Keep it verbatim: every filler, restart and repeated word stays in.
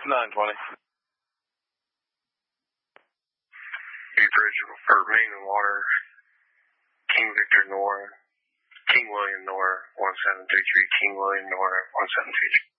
nine twenty. Bridge or Main and Water, King Victor Nora, King William Nora, one seven two three, King William Nora, one seven two three.